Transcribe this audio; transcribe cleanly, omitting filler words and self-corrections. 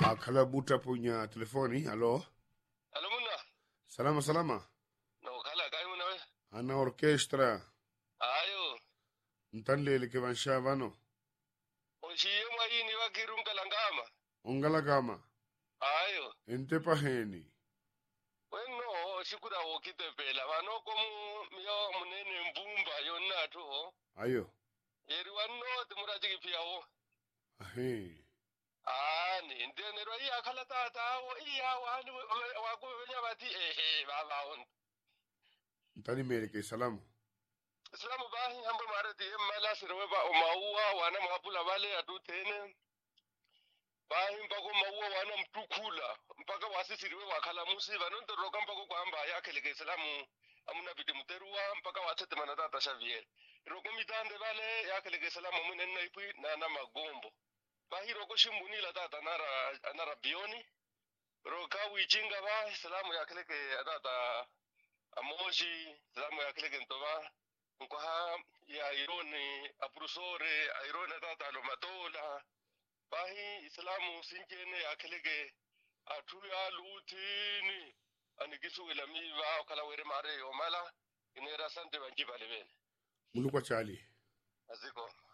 Akala buta punya telefoni. Halo. Alo muna. Salama salama. No kala kai muna we. Ana orkestra. Ayo. Ntanlele ke vanshavano. Oshiye mwayini wakirum kalangama. Ongala kama. Ayo. Ente paheni. Wenno shikuda wokite pela vanoko miyo munene mbumba yonna to. Ayo. Yeri wanno timurajiki piawo. Ahe. Ni ndene ro iya kala tata wo iya wani wako wenya bati baba on. Ntani mere ke salamu. Islamu bahi hambo marati mala sirwe ba maua wana mapula vale atutene. Bahi mpako maua wana mtukula mpaka wasisiriwe wakala musi vanonto roka mpako kwamba yakeleke Islamu amuna biti muterua mpaka watete manatata Xavier. Roko mitande vale yakeleke Islamu munenna ipui na magombo. Bahi roko shimbunila tata nara bioni. Roka wichinga ba Islamu yakeleke tata amoji Islamu yakeleke ntoba. Nkoha ya irone aprusore irone tata lo matola. Bahi Islamu sinjene akelege atuya lutini anigisu ilamiva kala were mare omala inera sante banji baleben Muluka chali. aziko